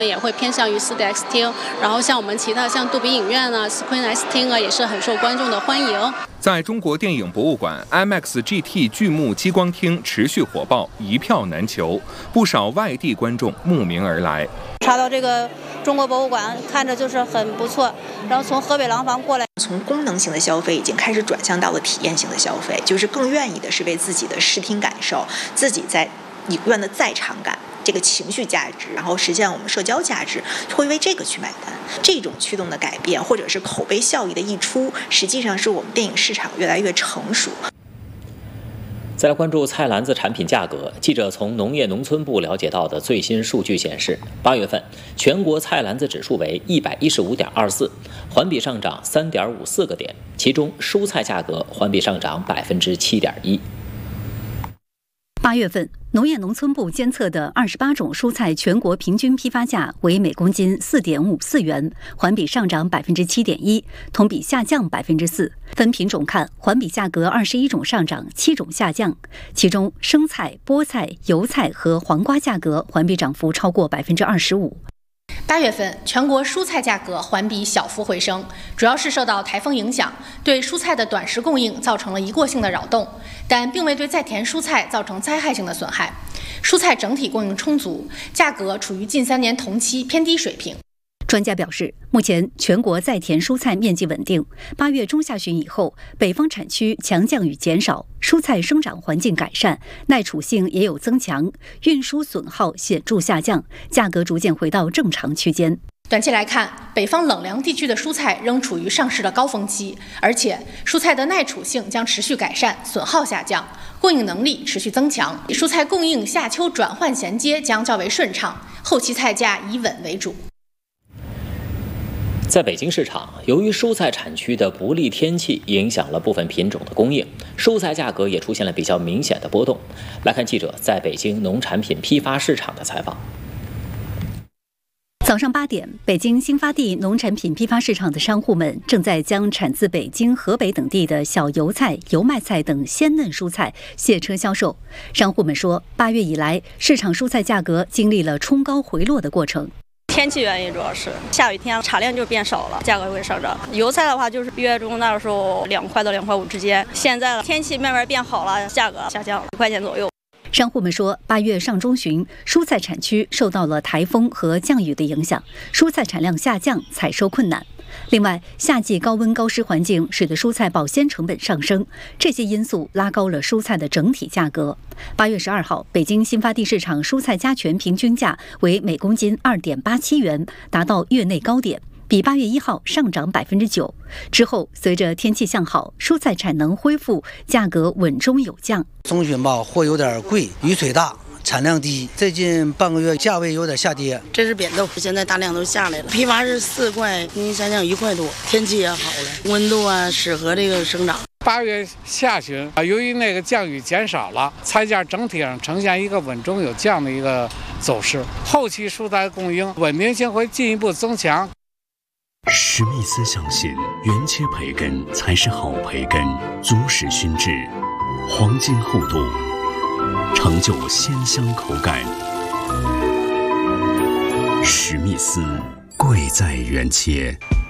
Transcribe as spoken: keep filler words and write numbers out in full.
也会偏向于 四 D X 厅，然后像我们其他像杜比影院啊、Screen X 厅啊，也是很受观众的欢迎。 在中国电影博物馆 I M A X G T 巨幕激光厅持续火爆，一票难求，不少外地观众慕名而来。 查到这个中国博物馆，看着就是很不错。然后从河北廊坊过来， 从功能性的消费已经开始转向到了体验性的消费，就是更愿意的是为自己的视听感受，自己在影院的在场感。这个情绪价值，然后实现我们社交价值，会为这个去买单。这种驱动的改变，或者是口碑效益的溢出，实际上是我们电影市场越来越成熟。 再来关注菜篮子产品价格。记者从农业农村部了解到的最新数据显示，八月份全国菜篮子指数为一百一十五点二四，环比上涨三点五四个点，其中蔬菜价格环比上涨百分之七点一。 八月份，农业农村部监测的二十八种蔬菜全国平均批发价为每公斤四点五四元，环比上涨百分之七点一，同比下降百分之四。分品种看，环比价格二十一种上涨，七种下降。其中，生菜、菠菜、油菜和黄瓜价格环比涨幅超过百分之二十五。 八月份，全国蔬菜价格环比小幅回升，主要是受到台风影响，对蔬菜的短时供应造成了一过性的扰动，但并未对在田蔬菜造成灾害性的损害。蔬菜整体供应充足，价格处于近三年同期偏低水平。 专家表示，目前全国在田蔬菜面积稳定，八月中下旬以后，北方产区强降雨减少，蔬菜生长环境改善，耐储性也有增强，运输损耗显著下降，价格逐渐回到正常区间。 短期来看，北方冷凉地区的蔬菜仍处于上市的高峰期，而且蔬菜的耐储性将持续改善，损耗下降，供应能力持续增强，蔬菜供应夏秋转换衔接将较为顺畅，后期菜价以稳为主。 在北京市场，由于蔬菜产区的不利天气影响了部分品种的供应，蔬菜价格也出现了比较明显的波动。来看记者在北京农产品批发市场的采访。 早上八点，北京新发地农产品批发市场的商户们正在将产自北京、河北等地的小油菜、油麦菜等鲜嫩蔬菜卸车销售。商户们说，八月以来，市场蔬菜价格经历了冲高回落的过程。 天气原因主要是下雨天产量就变少了，价格会上涨。油菜的话就是月中那时候两块到两块五之间，现在天气慢慢变好了，价格下降了一块钱左右。 商户们说，八月上中旬，蔬菜产区受到了台风和降雨的影响，蔬菜产量下降，采收困难。另外，夏季高温高湿环境使得蔬菜保鲜成本上升，这些因素拉高了蔬菜的整体价格。八月十二号，北京新发地市场蔬菜加权平均价为每公斤二点八七元，达到月内高点，比八月一号上涨百分之九。之后，随着天气向好，蔬菜产能恢复，价格稳中有降。 中旬吧，货有点贵，雨水大。产量低，最近半个月价位有点下跌。 这是扁豆，现在大量都下来了。批发是四块，平均下降一块多，天气也好了，温度啊适合这个生长。 八月下旬啊，由于那个降雨减少了，菜价整体上呈现一个稳中有降的一个走势。后期蔬菜供应稳定性会进一步增强。 史密斯相信，原切培根才是好培根，足使熏制，黄金厚度。成就鲜香口感，史密斯贵在原切。